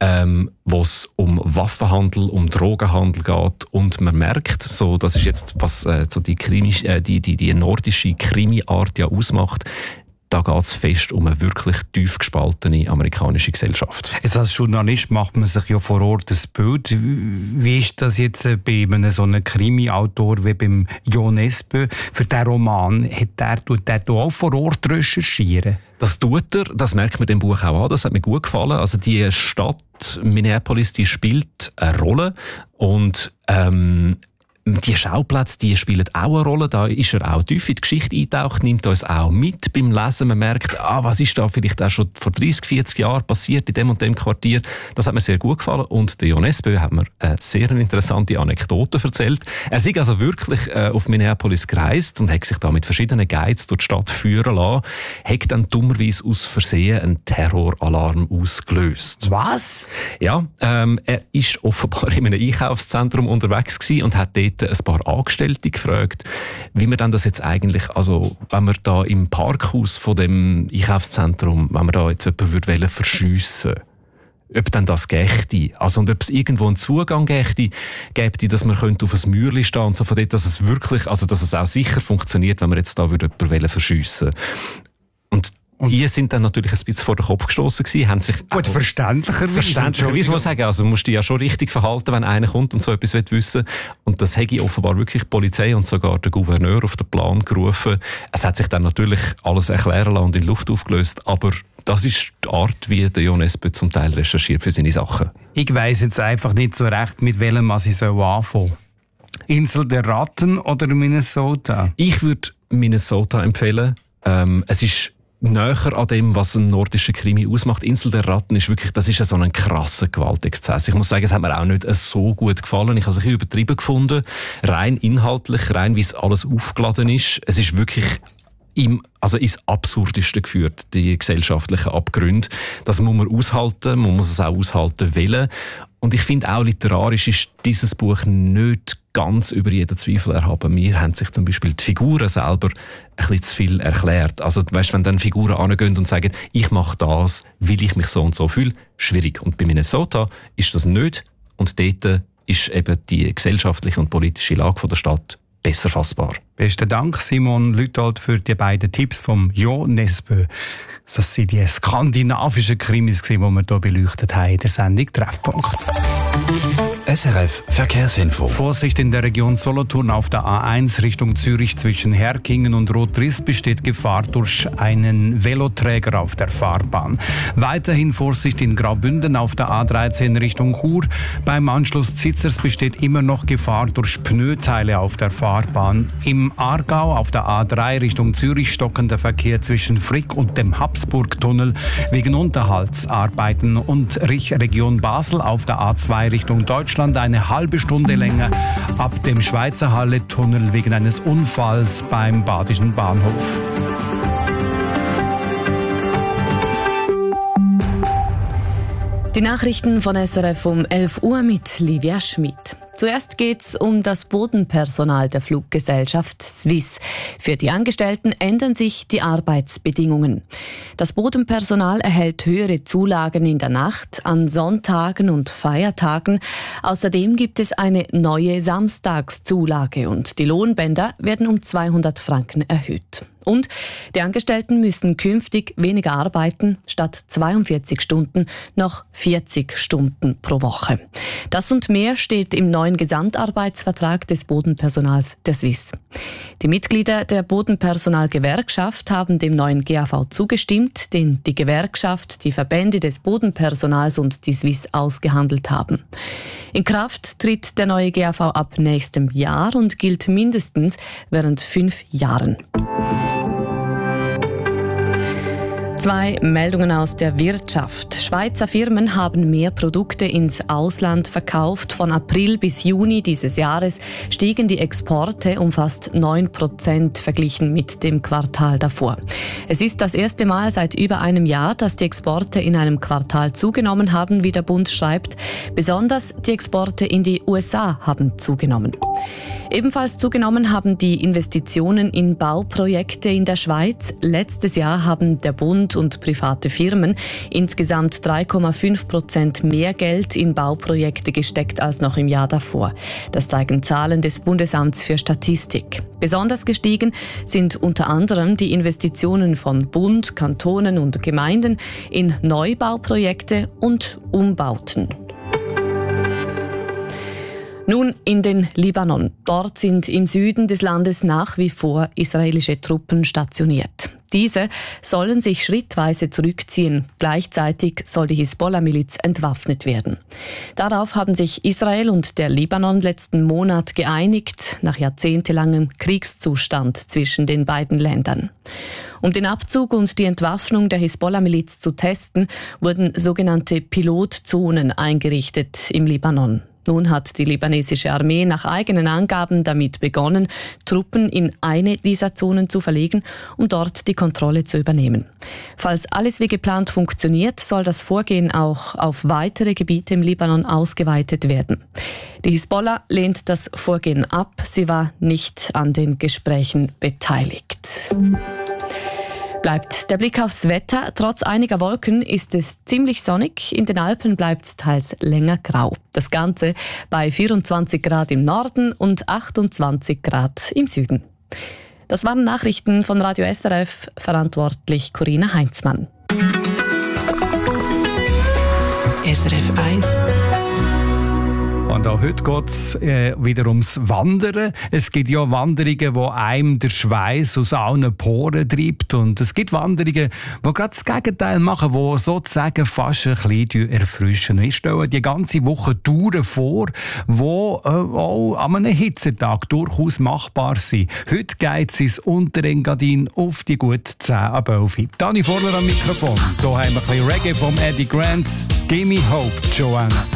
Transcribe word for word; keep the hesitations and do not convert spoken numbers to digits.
ähm, wo es um Waffenhandel, um Drogenhandel geht. Und man merkt, so, das ist jetzt, was äh, so die, Krimi, äh, die, die, die nordische Krimi-Art ja ausmacht, da geht es fest um eine wirklich tief gespaltene amerikanische Gesellschaft. Jetzt als Journalist macht man sich ja vor Ort ein Bild. Wie ist das jetzt bei einem so einem Krimi-Autor wie beim Jo Nesbø? Für diesen Roman, hat der, tut der auch vor Ort recherchieren? Das tut er, das merkt man dem Buch auch an, das hat mir gut gefallen. Also die Stadt Minneapolis, die spielt eine Rolle und ähm, die Schauplätze, die spielen auch eine Rolle. Da ist er auch tief in die Geschichte eingetaucht, nimmt uns auch mit beim Lesen. Man merkt, ah, was ist da vielleicht auch schon vor dreißig, vierzig Jahren passiert in dem und dem Quartier. Das hat mir sehr gut gefallen. Und der Jo Nesbø hat mir eine sehr interessante Anekdote erzählt. Er ist also wirklich äh, auf Minneapolis gereist und hat sich da mit verschiedenen Guides durch die Stadt führen lassen, hat dann dummerweise aus Versehen einen Terroralarm ausgelöst. Was? Ja, ähm, er ist offenbar in einem Einkaufszentrum unterwegs gewesen und hat dort ein paar Angestellte gefragt, wie man dann das jetzt eigentlich, also wenn man da im Parkhaus von dem Einkaufszentrum, wenn man da jetzt jemanden würde verschiessen, ob dann das gächte, also und ob es irgendwo einen Zugang gächte, gäbe, dass man könnte auf ein Mäuerchen stehen und so von dort, dass es wirklich, also dass es auch sicher funktioniert, wenn man jetzt da würde jemanden verschiessen. Und die sind dann natürlich ein bisschen vor den Kopf gestossen gewesen, haben sich Gut, verständlicherweise. Verständlicherweise muss ich sagen, also musst du dich ja schon richtig verhalten, wenn einer kommt und so etwas wissen will. Und das hätte offenbar wirklich die Polizei und sogar der Gouverneur auf den Plan gerufen. Es hat sich dann natürlich alles erklären lassen und in die Luft aufgelöst, aber das ist die Art, wie der Jo Nesbø zum Teil recherchiert für seine Sachen. Ich weiss jetzt einfach nicht so recht, mit welchem was ich anfangen soll. Insel der Ratten oder Minnesota? Ich würde Minnesota empfehlen. Ähm, es ist näher an dem, was ein nordischer Krimi ausmacht. Insel der Ratten ist wirklich, das ist ja so ein krasser Gewaltexzess. Ich muss sagen, es hat mir auch nicht so gut gefallen. Ich habe es ein bisschen übertrieben gefunden. Rein inhaltlich, rein wie es alles aufgeladen ist. Es ist wirklich im, also ins Absurdeste geführt, die gesellschaftlichen Abgründe. Das muss man aushalten, man muss es auch aushalten wollen. Und ich finde auch, literarisch ist dieses Buch nicht ganz über jeden Zweifel erhaben. Mir haben sich zum Beispiel die Figuren selber ein bisschen zu viel erklärt. Also weißt, wenn dann Figuren angehen und sagen, ich mache das, weil ich mich so und so fühle, schwierig. Und bei Minnesota ist das nicht. Und dort ist eben die gesellschaftliche und politische Lage von der Stadt besser fassbar. Besten Dank, Simon Lütold, für die beiden Tipps vom Jo Nesbø. Das sind die skandinavischen Krimis, die wir hier beleuchtet haben in der Sendung Treffpunkt. S R F Verkehrsinfo. Vorsicht in der Region Solothurn auf der A eins Richtung Zürich zwischen Herkingen und Rottriss besteht Gefahr durch einen Veloträger auf der Fahrbahn. Weiterhin Vorsicht in Graubünden auf der A dreizehn Richtung Chur. Beim Anschluss Zitzers besteht immer noch Gefahr durch Pneuteile auf der Fahrbahn. Im Aargau auf der A drei Richtung Zürich stockender Verkehr zwischen Frick und dem Habsburgtunnel wegen Unterhaltsarbeiten und Region Basel auf der A zwei Richtung Deutschland eine halbe Stunde länger ab dem Schweizer Halle-Tunnel wegen eines Unfalls beim Badischen Bahnhof. Die Nachrichten von S R F um elf Uhr mit Livia Schmid. Zuerst geht's um das Bodenpersonal der Fluggesellschaft Swiss. Für die Angestellten ändern sich die Arbeitsbedingungen. Das Bodenpersonal erhält höhere Zulagen in der Nacht, an Sonntagen und Feiertagen. Außerdem gibt es eine neue Samstagszulage und die Lohnbänder werden um zweihundert Franken erhöht. Und die Angestellten müssen künftig weniger arbeiten, statt zweiundvierzig Stunden noch vierzig Stunden pro Woche. Das und mehr steht im neuen Gesamtarbeitsvertrag des Bodenpersonals der Swiss. Die Mitglieder der Bodenpersonalgewerkschaft haben dem neuen G A V zugestimmt, den die Gewerkschaft, die Verbände des Bodenpersonals und die Swiss ausgehandelt haben. In Kraft tritt der neue G A V ab nächstem Jahr und gilt mindestens während fünf Jahren. Zwei Meldungen aus der Wirtschaft. Schweizer Firmen haben mehr Produkte ins Ausland verkauft. Von April bis Juni dieses Jahres stiegen die Exporte um fast neun Prozent verglichen mit dem Quartal davor. Es ist das erste Mal seit über einem Jahr, dass die Exporte in einem Quartal zugenommen haben, wie der Bund schreibt. Besonders die Exporte in die U S A haben zugenommen. Ebenfalls zugenommen haben die Investitionen in Bauprojekte in der Schweiz. Letztes Jahr haben der Bund Bund und private Firmen insgesamt drei Komma fünf Prozent mehr Geld in Bauprojekte gesteckt als noch im Jahr davor. Das zeigen Zahlen des Bundesamts für Statistik. Besonders gestiegen sind unter anderem die Investitionen von Bund, Kantonen und Gemeinden in Neubauprojekte und Umbauten. Nun in den Libanon. Dort sind im Süden des Landes nach wie vor israelische Truppen stationiert. Diese sollen sich schrittweise zurückziehen. Gleichzeitig soll die Hisbollah-Miliz entwaffnet werden. Darauf haben sich Israel und der Libanon letzten Monat geeinigt, nach jahrzehntelangem Kriegszustand zwischen den beiden Ländern. Um den Abzug und die Entwaffnung der Hisbollah-Miliz zu testen, wurden sogenannte Pilotzonen eingerichtet im Libanon. Nun hat die libanesische Armee nach eigenen Angaben damit begonnen, Truppen in eine dieser Zonen zu verlegen, um dort die Kontrolle zu übernehmen. Falls alles wie geplant funktioniert, soll das Vorgehen auch auf weitere Gebiete im Libanon ausgeweitet werden. Die Hisbollah lehnt das Vorgehen ab. Sie war nicht an den Gesprächen beteiligt. Bleibt der Blick aufs Wetter. Trotz einiger Wolken ist es ziemlich sonnig. In den Alpen bleibt es teils länger grau. Das Ganze bei vierundzwanzig Grad im Norden und achtundzwanzig Grad im Süden. Das waren Nachrichten von Radio S R F, verantwortlich Corinna Heinzmann. S R F eins. Und auch heute geht es äh, wieder ums Wandern. Es gibt ja Wanderungen, wo einem der Schweiß aus allen Poren treibt. Und es gibt Wanderungen, die gerade das Gegenteil machen, die sozusagen fast ein bisschen erfrischen. Wir stellen die ganze Woche Touren vor, die äh, auch an einem Hitzetag durchaus machbar sind. Heute geht es ins Unterengadin auf die gut zehn ab elf. Dani Vorler am Mikrofon. Hier haben wir ein bisschen Reggae vom Eddie Grant. Gimme Hope, Joanna.